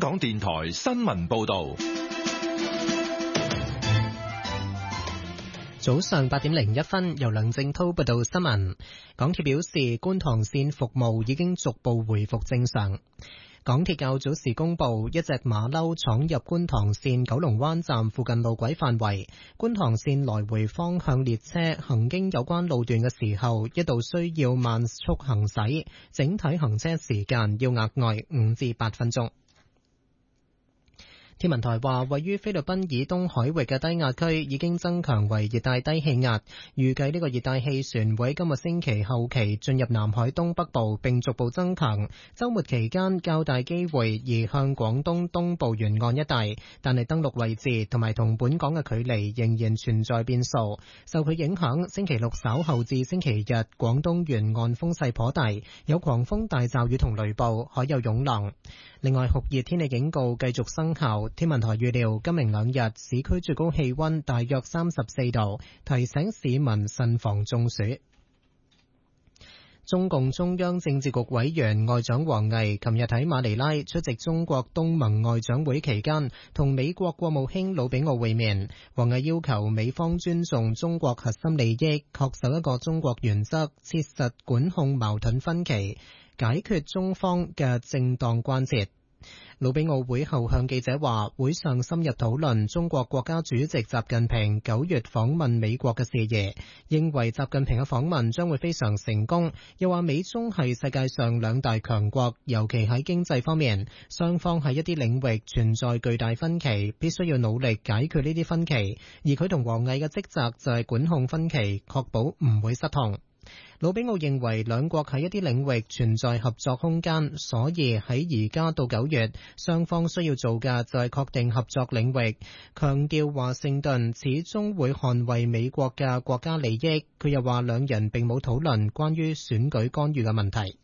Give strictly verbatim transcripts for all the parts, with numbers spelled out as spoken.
港電台新聞報道。 早上八點零一分，由梁正濤報道新聞。港鐵表示，觀塘綫服務已經逐步回復正常。港鐵較早時公布，一隻馬騮闖入觀塘綫九龍灣站附近路軌範圍，觀塘綫來回方向列車行經有關路段嘅時候，一度需要慢速行駛，整體行車時間要額外五至八分鐘。天文台話，位於菲律賓以東海域嘅低壓區已經增強為熱帶低氣壓，預計呢個熱帶氣旋會喺今個星期後期進入南海東北部並逐步增強，週末期間較大機會移向廣東東部沿岸一帶，但係登陸位置同埋同本港嘅距離仍然存在變數。受佢影響，星期六稍後至星期日，廣東沿岸風勢頗大，有狂風大驟雨同雷暴，海有湧浪。另外，酷熱天氣警告繼續生效。天文台預料今明兩日市區最高氣溫大約三十四度，提醒市民慎防中暑。中共中央政治局委員外長王毅琴日喺馬尼拉出席中國東盟外長會期間，同美國國務卿魯比奧會面。王毅要求美方尊重中國核心利益，恪守一個中國原則，切實管控矛盾分歧，解決中方嘅正當關切。魯比奧會後向記者話，會上深入討論中國國家主席習近平九月訪問美國嘅事宜，認為習近平嘅訪問將會非常成功，又話美中係世界上兩大強國，尤其喺經濟方面，雙方喺一啲領域存在巨大分歧，必須要努力解決呢啲分歧，而佢同王毅嘅職責就係管控分歧，確保唔會失控。魯比奧認為兩國喺一啲領域存在合作空間，所以喺而家到九月，雙方需要做嘅就係確定合作領域，強調華盛頓始終會捍衛美國嘅國家利益。佢又話兩人並冇討論關於選舉干預嘅問題。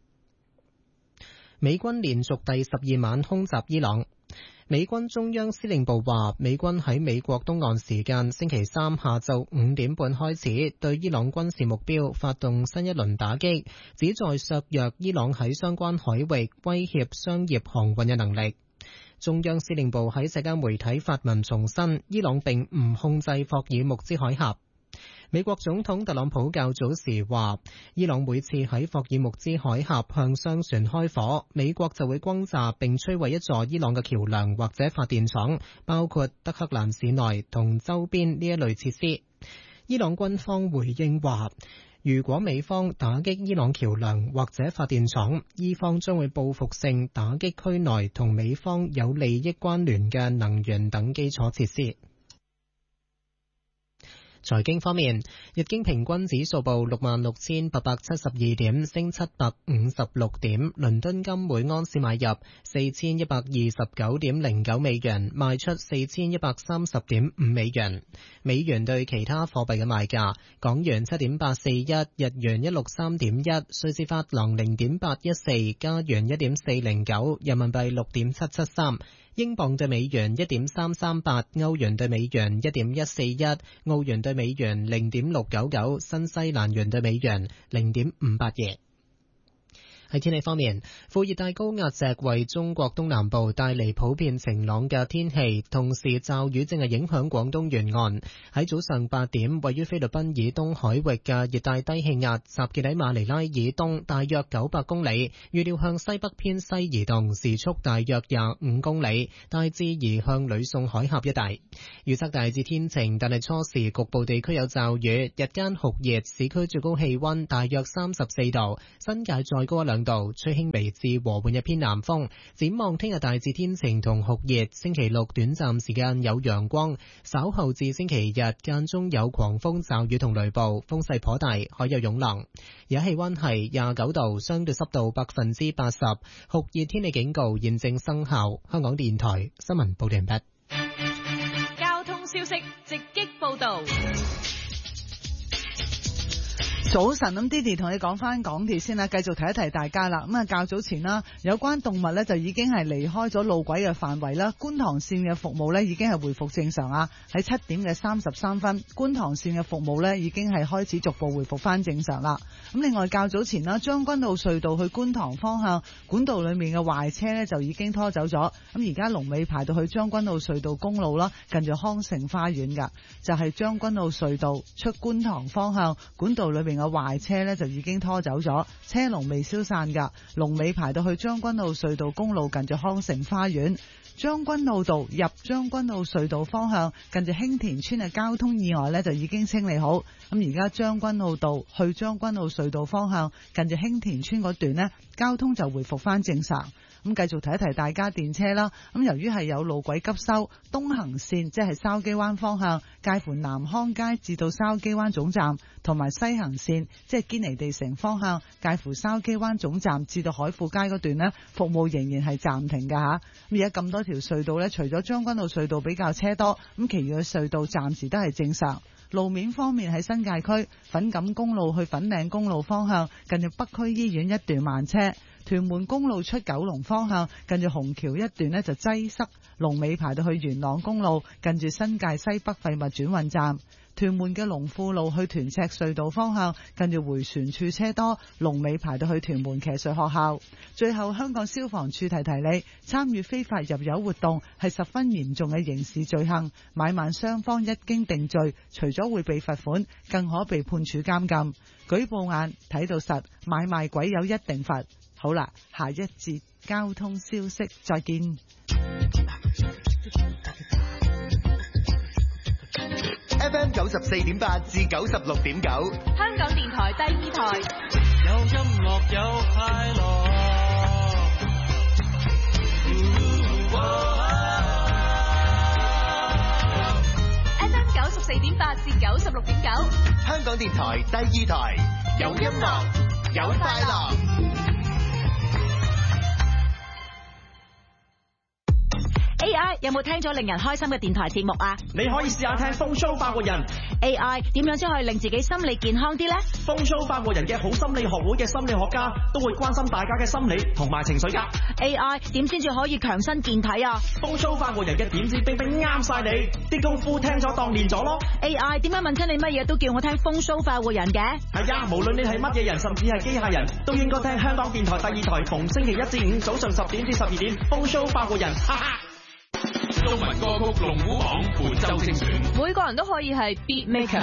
美軍連續第十二晚空襲伊朗。美軍中央司令部話，美軍喺美國東岸時間星期三下晝五點半開始對伊朗軍事目標發動新一輪打擊，旨在削弱伊朗喺相關海域威脅商業航運嘅能力。中央司令部喺社交媒體發文重申，伊朗並唔控制霍爾木茲海峽。美國總統特朗普較早時話，伊朗每次喺霍爾木茲海峽向商船開火，美國就會轟炸並摧毀一座伊朗嘅橋樑或者發電廠，包括德黑蘭市內同周邊呢一類設施。伊朗軍方回應話，如果美方打擊伊朗橋樑或者發電廠，伊方將會報復性打擊區內同美方有利益關聯嘅能源等基礎設施。財經方面，日經平均指數報六萬六千八百七十二點，升七百五十六點。倫敦金每盎司買入四千一百二十九點零九美元，賣出四千一百三十點五美元。美元對其他貨幣嘅賣價：港元七點八四一，日元一六三點一，瑞士法郎零點八一四，加元一點四零九，人民幣六點七七三。英鎊對美元一點三三八，歐元對美元一點一四一，澳元對美元零點六九九，新西蘭元對美元零點五八二。喺天氣方面，副熱帶高壓脊為中國東南部帶嚟普遍晴朗嘅天氣，同時驟雨正係影響廣東沿岸。喺早上八點，位於菲律賓以東海域嘅熱帶低氣壓集結喺馬尼拉以東大約九百公里，預料向西北偏西移動，時速大約廿五公里，大致移向呂宋海峽一帶。預測大致天晴，但係初時局部地區有驟雨，日間酷熱，市區最高氣溫大約三十四度，新界再高一兩度，吹輕微至和緩一偏南風。展望聽日大致天晴同酷熱，星期六短暫時間有陽光，稍後至星期日間中有狂風驟雨同雷暴，風勢頗大，海有湧浪。而家氣溫係廿九度，相對濕度百分之八十，酷熱天氣警告現正生效。香港電台新聞報道完畢。 交通消息直擊報道。 早晨，咁 Didi 同你講翻港鐵先啦，繼續提一提大家啦。咁啊，較早前啦，有關動物咧就已經係離開咗路軌嘅範圍啦。觀塘線嘅服務咧已經係回復正常啊。喺七點嘅三十三分，觀塘線嘅服務咧已經係開始逐步回復翻正常啦。咁另外較早前啦，將軍澳隧道去觀塘方向管道裏面嘅壞車咧就已經拖走咗。咁而家龍尾排到去將軍澳隧道公路啦，近住康城花園噶，就係將軍澳隧道出觀塘方向管道裏面嘅壞車呢就已經拖走咗，車龍未消散噶，龍尾排到去將軍澳隧道公路近住康城花園。將軍澳道入將軍澳隧道方向近住興田村嘅交通意外呢就已經清理好。咁而家將軍澳道去將軍澳隧道方向近住興田村嗰段呢，交通就回復翻正常。咁繼續提一提大家電車啦。咁由於係有路軌急修，東行線即係筲箕灣方向介乎南康街至到筲箕灣總站，同埋西行線即係堅尼地城方向介乎筲箕灣總站至到海富街嗰段呢，服務仍然係暫停㗎吓。咁而家咁多條隧道呢，除咗將軍澳隧道比較車多，咁其餘嘅隧道暫時都係正常。路面方面喺新界區粉錦公路去粉嶺公路方向近住北區醫院一段慢車，屯門公路出九龍方向近住虹橋一段呢就擠塞，龍尾排到去元朗公路近住新界西北廢物轉運站。屯門嘅龍富路去屯赤隧道方向近住迴旋處車多，龍尾排到去屯門騎術學校。最後香港消防處提提你，參與非法入油活動係十分嚴重嘅刑事罪行，買賣雙方一經定罪，除咗會被罰款，更可被判處監禁。舉報眼睇到實，買賣鬼有一定罰。好啦，下一節交通消息再見。 F M 九十四點八至九十六點九， 香港電台第二台， 有音樂有快樂。 F M 九十四點八至九十六點九， 香港電台第二台，有音樂有快樂。 A I 有冇聽咗令人開心嘅電台節目啊？ 你可以試下聽風騷發活人。 A I 點樣先可以令自己心理健康啲呢？ 風騷發活人嘅好心理學會嘅心理學家都會關心大家嘅心理同埋情緒噶。 A I 點先至可以強身健體啊？ 風騷發活人嘅點子冰冰啱晒你，啲功夫聽咗當練咗咯。 A I 點解問親你乜嘢都叫我聽風騷發活人嘅？ 係啊，無論你係乜嘢人，甚至係機械人，都應該聽香港電台第二台，逢星期一至五早上十點至十二點，風騷發活人，哈哈。 中文歌曲龍虎榜本周精選， 每個人都可以係 beat maker。